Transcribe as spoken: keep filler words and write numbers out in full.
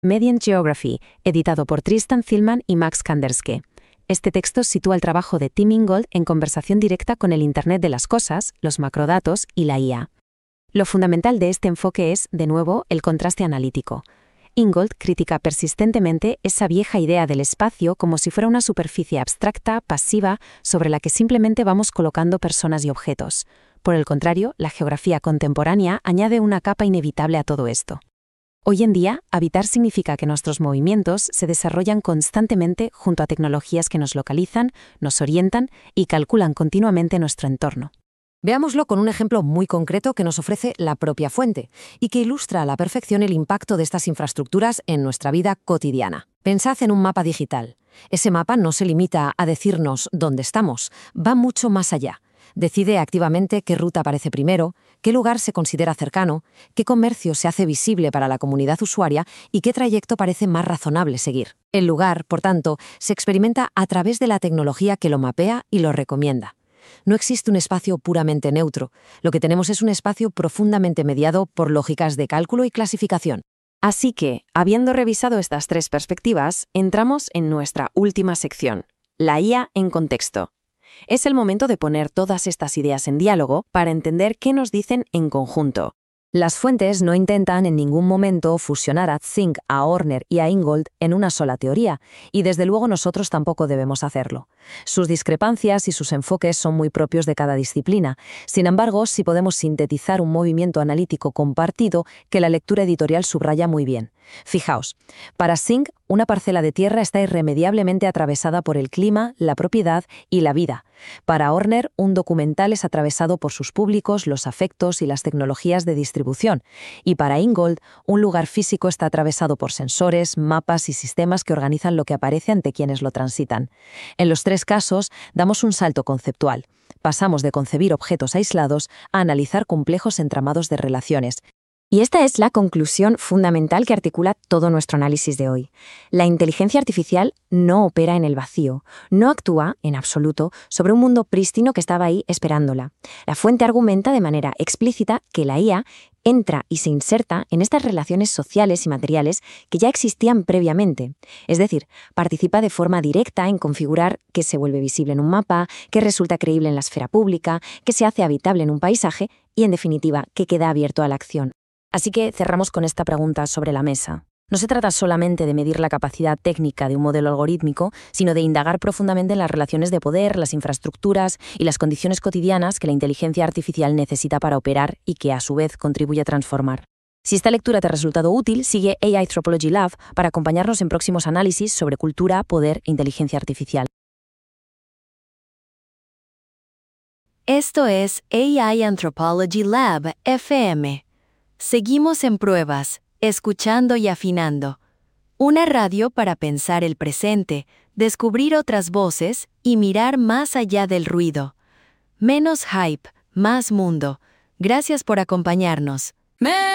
Median Geography, editado por Tristan Thielman y Max Kanderske. Este texto sitúa el trabajo de Tim Ingold en conversación directa con el Internet de las cosas, los macrodatos y la I A. Lo fundamental de este enfoque es, de nuevo, el contraste analítico. Ingold critica persistentemente esa vieja idea del espacio como si fuera una superficie abstracta, pasiva, sobre la que simplemente vamos colocando personas y objetos. Por el contrario, la geografía contemporánea añade una capa inevitable a todo esto. Hoy en día, habitar significa que nuestros movimientos se desarrollan constantemente junto a tecnologías que nos localizan, nos orientan y calculan continuamente nuestro entorno. Veámoslo con un ejemplo muy concreto que nos ofrece la propia fuente y que ilustra a la perfección el impacto de estas infraestructuras en nuestra vida cotidiana. Pensad en un mapa digital. Ese mapa no se limita a decirnos dónde estamos, va mucho más allá. Decide activamente qué ruta aparece primero, qué lugar se considera cercano, qué comercio se hace visible para la comunidad usuaria y qué trayecto parece más razonable seguir. El lugar, por tanto, se experimenta a través de la tecnología que lo mapea y lo recomienda. No existe un espacio puramente neutro. Lo que tenemos es un espacio profundamente mediado por lógicas de cálculo y clasificación. Así que, habiendo revisado estas tres perspectivas, entramos en nuestra última sección, la I A en contexto. Es el momento de poner todas estas ideas en diálogo para entender qué nos dicen en conjunto. Las fuentes no intentan en ningún momento fusionar a Zink, a Horner y a Ingold en una sola teoría, y desde luego nosotros tampoco debemos hacerlo. Sus discrepancias y sus enfoques son muy propios de cada disciplina. Sin embargo, sí podemos sintetizar un movimiento analítico compartido que la lectura editorial subraya muy bien. Fijaos, para Zink, una parcela de tierra está irremediablemente atravesada por el clima, la propiedad y la vida. Para Horner, un documental es atravesado por sus públicos, los afectos y las tecnologías de distribución. Y para Ingold, un lugar físico está atravesado por sensores, mapas y sistemas que organizan lo que aparece ante quienes lo transitan. En los tres casos, damos un salto conceptual. Pasamos de concebir objetos aislados a analizar complejos entramados de relaciones. Y esta es la conclusión fundamental que articula todo nuestro análisis de hoy. La inteligencia artificial no opera en el vacío, no actúa, en absoluto, sobre un mundo prístino que estaba ahí esperándola. La fuente argumenta de manera explícita que la I A entra y se inserta en estas relaciones sociales y materiales que ya existían previamente. Es decir, participa de forma directa en configurar qué se vuelve visible en un mapa, qué resulta creíble en la esfera pública, qué se hace habitable en un paisaje y, en definitiva, qué queda abierto a la acción. Así que cerramos con esta pregunta sobre la mesa. No se trata solamente de medir la capacidad técnica de un modelo algorítmico, sino de indagar profundamente en las relaciones de poder, las infraestructuras y las condiciones cotidianas que la inteligencia artificial necesita para operar y que, a su vez, contribuye a transformar. Si esta lectura te ha resultado útil, sigue A I Anthropology Lab para acompañarnos en próximos análisis sobre cultura, poder e inteligencia artificial. Esto es A I Anthropology Lab F M. Seguimos en pruebas, escuchando y afinando. Una radio para pensar el presente, descubrir otras voces y mirar más allá del ruido. Menos hype, más mundo. Gracias por acompañarnos.